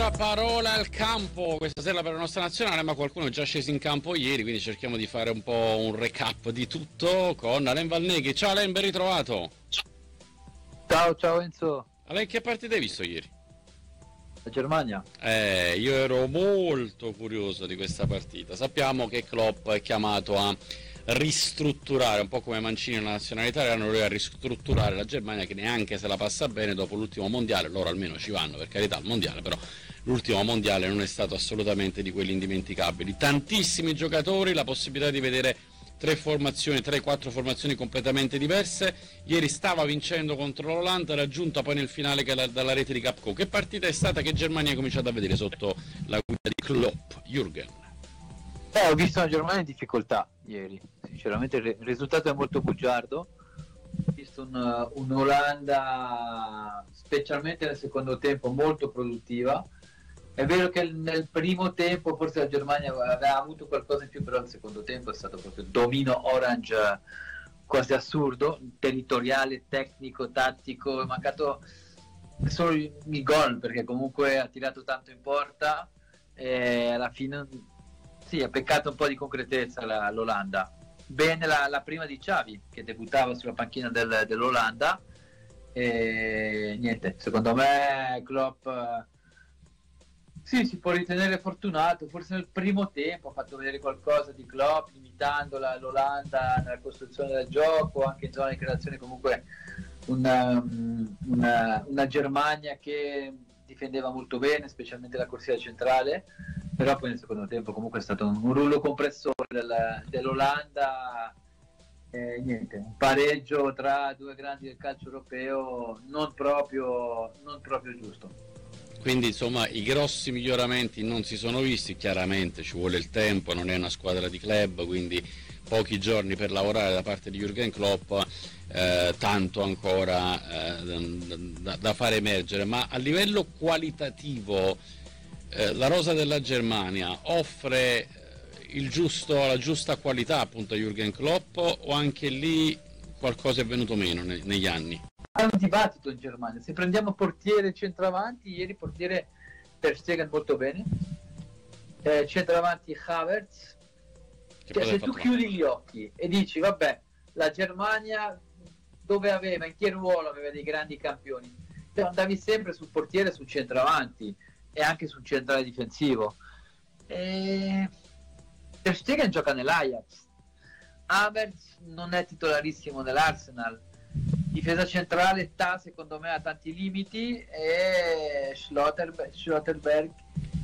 ora parola al campo, questa sera per la nostra nazionale, ma qualcuno è già sceso in campo ieri, quindi cerchiamo di fare un po' un recap di tutto con Alain Valneghi. Ciao Alain, ben ritrovato. Ciao Enzo. Alain, che partita hai visto ieri? La Germania? Io ero molto curioso di questa partita. Sappiamo che Klopp è chiamato a ristrutturare, un po' come Mancini nella nazionale italiana, lui a ristrutturare la Germania, che neanche se la passa bene dopo l'ultimo mondiale. Loro almeno ci vanno, per carità, al mondiale, però l'ultimo mondiale non è stato assolutamente di quelli indimenticabili. Tantissimi giocatori, la possibilità di vedere 3-4 formazioni completamente diverse. Ieri stava vincendo contro l'Olanda, raggiunta poi nel finale dalla rete di Capco. Che partita è stata? Che Germania ha cominciato a vedere sotto la guida di Klopp? Jürgen. Ho visto una Germania in difficoltà ieri, sinceramente il risultato è molto bugiardo. Ho visto un'Olanda, specialmente nel secondo tempo, molto produttiva. È vero che nel primo tempo forse la Germania aveva avuto qualcosa in più, però il secondo tempo è stato proprio domino orange quasi assurdo, territoriale, tecnico, tattico. È mancato solo il gol, perché comunque ha tirato tanto in porta e alla fine sì, ha peccato un po' di concretezza l'Olanda. Bene la prima di Xavi, che debuttava sulla panchina dell'Olanda, e niente, secondo me Klopp sì, si può ritenere fortunato. Forse nel primo tempo ha fatto vedere qualcosa di Klopp, imitando l'Olanda nella costruzione del gioco, anche in zona di creazione. Comunque una Germania che difendeva molto bene, specialmente la corsia centrale, però poi nel secondo tempo comunque è stato un rullo compressore dell'Olanda. Niente, un pareggio tra due grandi del calcio europeo non proprio giusto. Quindi insomma i grossi miglioramenti non si sono visti, chiaramente ci vuole il tempo, non è una squadra di club, quindi pochi giorni per lavorare da parte di Jürgen Klopp, tanto ancora da fare emergere. Ma a livello qualitativo la rosa della Germania offre la giusta qualità appunto a Jürgen Klopp, o anche lì qualcosa è venuto meno negli anni? È un dibattito in Germania. Se prendiamo portiere e centravanti, ieri portiere Ter Stegen molto bene, centravanti Havertz. Cioè, se tu chiudi gli occhi e dici vabbè, la Germania dove aveva, in che ruolo aveva dei grandi campioni, te andavi sempre sul portiere, sul centravanti e anche sul centrale difensivo. Ter Stegen gioca nell'Ajax, Havertz non è titolarissimo nell'Arsenal, difesa centrale secondo me ha tanti limiti, e Schlotterberg